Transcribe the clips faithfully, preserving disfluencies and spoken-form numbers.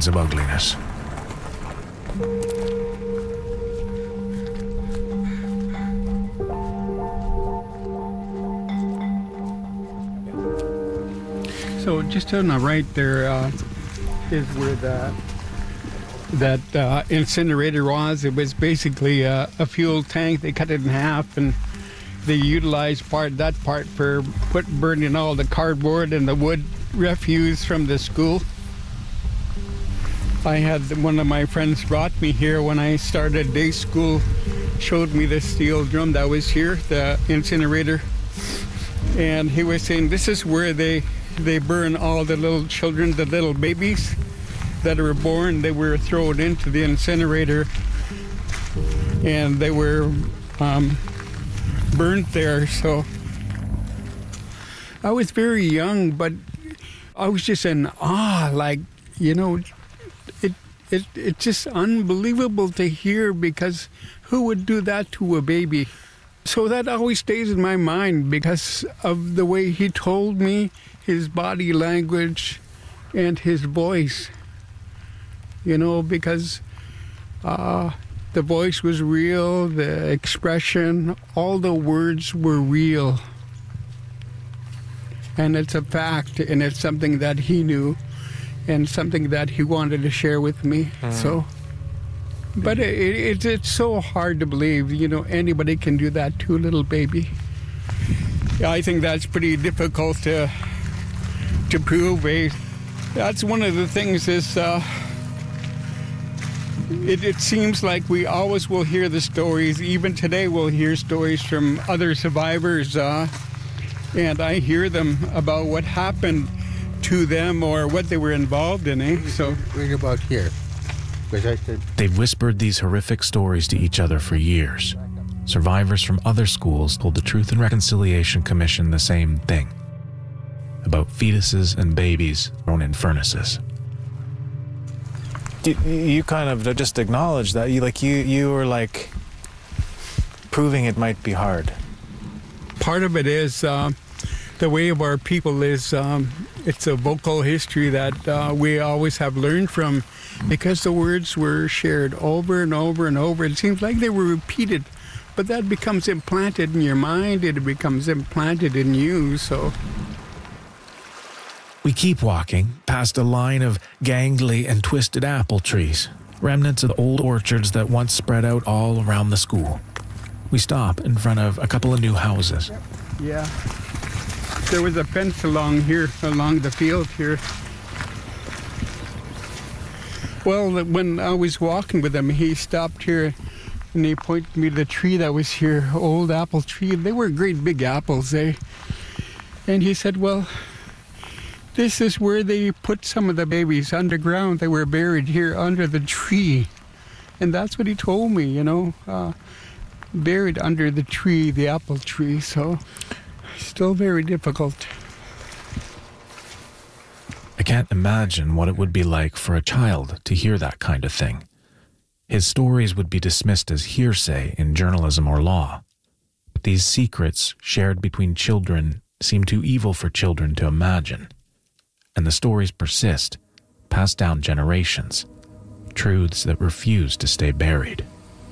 kinds of ugliness. So just on the right there uh, is where the that uh, incinerator was. It was basically a, a fuel tank. They cut it in half, and they utilized part that part for put burning all the cardboard and the wood refuse from the school. I had one of my friends brought me here when I started day school, showed me the steel drum that was here, the incinerator, and he was saying this is where they they burn all the little children, the little babies that were born. They were thrown into the incinerator, and they were um, burnt there. So I was very young, but I was just in awe, like, you know, it it it's just unbelievable to hear, because who would do that to a baby? So that always stays in my mind because of the way he told me, his body language, and his voice. You know, because uh, the voice was real, the expression, all the words were real. And it's a fact, and it's something that he knew, and something that he wanted to share with me. Mm. So, but it, it, it's so hard to believe, you know, anybody can do that to a little baby. I think that's pretty difficult to to prove. Eh? That's one of the things is, uh, it, it seems like we always will hear the stories. Even today we'll hear stories from other survivors, uh, and I hear them about what happened to them or what they were involved in. Eh? So read about here. They've whispered these horrific stories to each other for years. Survivors from other schools told the Truth and Reconciliation Commission the same thing, about fetuses and babies thrown in furnaces. You, you kind of just acknowledge that. You like you you were like proving it might be hard. Part of it is uh, the way of our people is um, it's a vocal history that uh, we always have learned from, because the words were shared over and over and over. It seems like they were repeated, but that becomes implanted in your mind. It becomes implanted in you. So we keep walking past a line of gangly and twisted apple trees, remnants of old orchards that once spread out all around the school. We stop in front of a couple of new houses. Yeah. There was a fence along here, along the field here. Well, when I was walking with him, he stopped here and he pointed me to the tree that was here, old apple tree. They were great big apples, eh? And he said, well, this is where they put some of the babies underground. They were buried here under the tree. And that's what he told me, you know, uh, buried under the tree, the apple tree. So still very difficult. I can't imagine what it would be like for a child to hear that kind of thing. His stories would be dismissed as hearsay in journalism or law. But these secrets shared between children seem too evil for children to imagine. And the stories persist, passed down generations, truths that refuse to stay buried.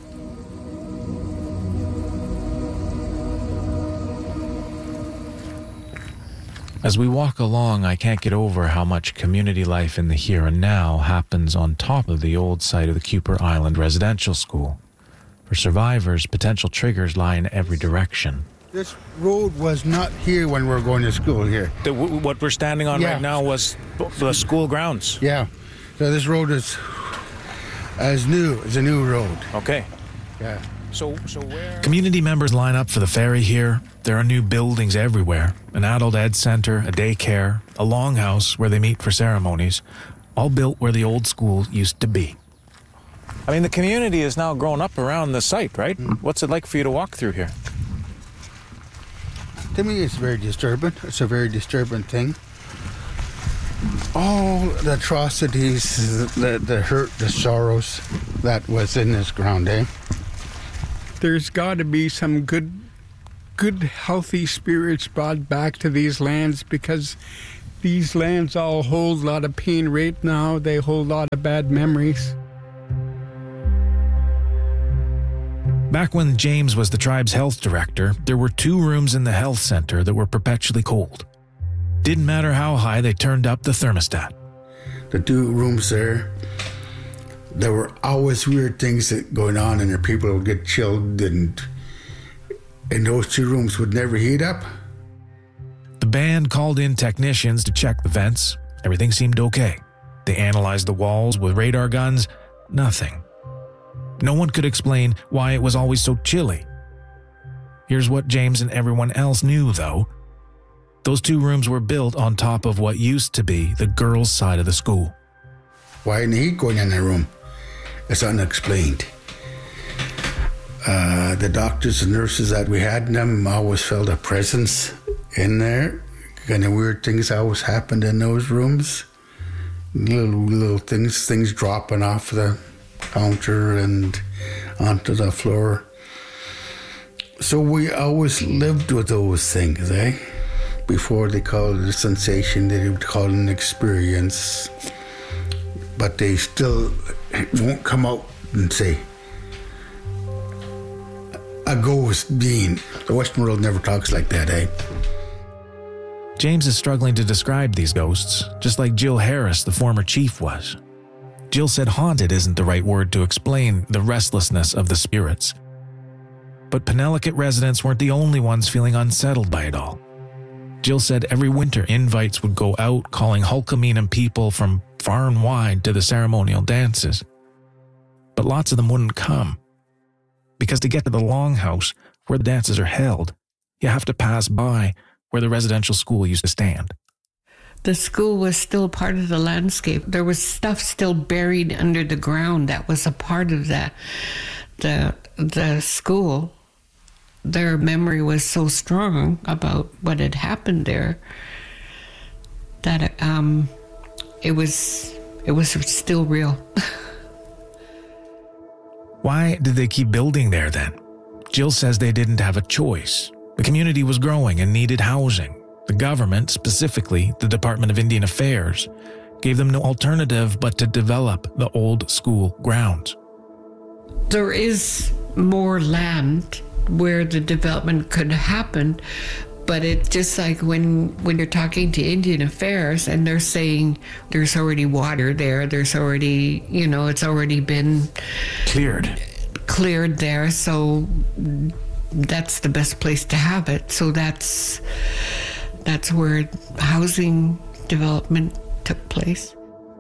As we walk along, I can't get over how much community life in the here and now happens on top of the old site of the Kuper Island Residential School. For survivors, potential triggers lie in every direction. This road was not here when we were going to school here. The, what we're standing on yeah. right now was the school grounds. Yeah. So this road is as new. It's a new road. Okay. Yeah. So, so where... Community members line up for the ferry here. There are new buildings everywhere. An adult ed center, a daycare, a longhouse where they meet for ceremonies, all built where the old school used to be. I mean, the community is now grown up around the site, right? Mm. What's it like for you to walk through here? To me, it's very disturbing. It's a very disturbing thing. All the atrocities, the, the hurt, the sorrows that was in this ground, eh? There's got to be some good, good, healthy spirits brought back to these lands, because these lands all hold a lot of pain right now. They hold a lot of bad memories. Back when James was the tribe's health director, there were two rooms in the health center that were perpetually cold. Didn't matter how high they turned up the thermostat. The two rooms there, there were always weird things that going on in there. People would get chilled, and and those two rooms would never heat up. The band called in technicians to check the vents. Everything seemed okay. They analyzed the walls with radar guns. Nothing. No one could explain why it was always so chilly. Here's what James and everyone else knew, though. Those two rooms were built on top of what used to be the girls' side of the school. Why isn't he going in that room? It's unexplained. Uh, the doctors and nurses that we had in them always felt a presence in there. Kind of weird things always happened in those rooms. Little little things, things dropping off the counter and onto the floor. So we always lived with those things, eh? Before they called it a sensation, they would call it an experience. But they still won't come out and say, a ghost being. The Western world never talks like that, eh? James is struggling to describe these ghosts, just like Jill Harris, the former chief, was. Jill said haunted isn't the right word to explain the restlessness of the spirits. But Penelakut residents weren't the only ones feeling unsettled by it all. Jill said every winter invites would go out calling Hulkaminam people from far and wide to the ceremonial dances. But lots of them wouldn't come. Because to get to the longhouse where the dances are held, you have to pass by where the residential school used to stand. The school was still part of the landscape. There was stuff still buried under the ground that was a part of that. The, the school, their memory was so strong about what had happened there that um, it was it was still real. Why did they keep building there then? Jill says they didn't have a choice. The community was growing and needed housing. The government, specifically the Department of Indian Affairs, gave them no alternative but to develop the old school grounds. There is more land where the development could happen, but it's just like when, when you're talking to Indian Affairs and they're saying there's already water there, there's already, you know, it's already been Cleared. Cleared there, so that's the best place to have it. So that's that's where housing development took place.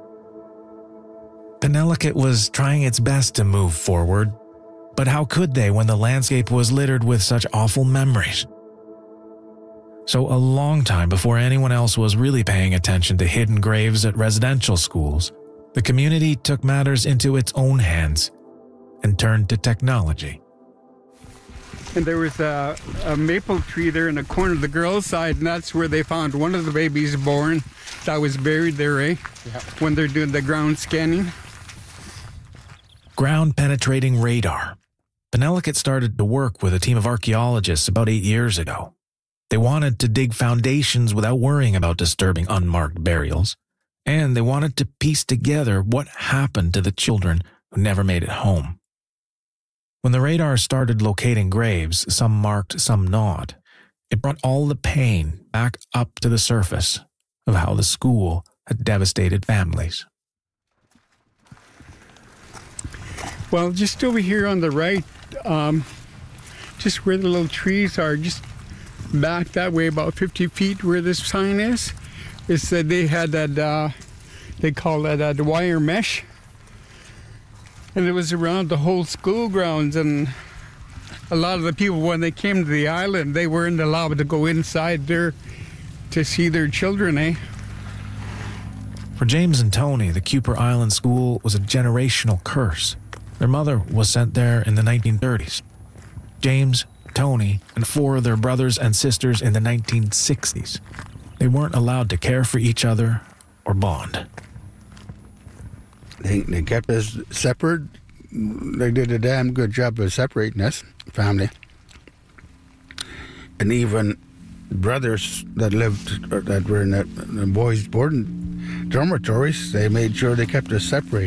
Penelakut was trying its best to move forward, but how could they when the landscape was littered with such awful memories? So a long time before anyone else was really paying attention to hidden graves at residential schools, the community took matters into its own hands and turned to technology. And there was a, a maple tree there in the corner of the girls' side, and that's where they found one of the babies born that was buried there, eh? Yeah. When they're doing the ground scanning. Ground-penetrating radar. Penelakut started to work with a team of archaeologists about eight years ago. They wanted to dig foundations without worrying about disturbing unmarked burials, and they wanted to piece together what happened to the children who never made it home. When the radar started locating graves, some marked, some not, it brought all the pain back up to the surface of how the school had devastated families. Well, just over here on the right, um, just where the little trees are, just back that way about fifty feet where this sign is, is that they had that, uh, they call that uh, the wire mesh. And it was around the whole school grounds, and a lot of the people, when they came to the island, they weren't allowed to go inside there to see their children, eh? For James and Tony, the Kuper Island School was a generational curse. Their mother was sent there in the nineteen thirties. James, Tony, and four of their brothers and sisters in the nineteen sixties. They weren't allowed to care for each other or bond. They, they kept us separate. They did a damn good job of separating us, family. And even brothers that lived, or that were in the, the boys' boarding dormitories, they made sure they kept us separated.